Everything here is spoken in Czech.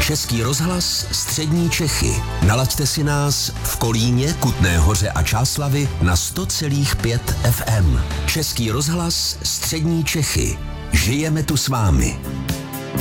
Český rozhlas Střední Čechy. Nalaďte si nás v Kolíně, Kutné Hoře a Čáslavi na 100,5 FM. Český rozhlas Střední Čechy. Žijeme tu s vámi.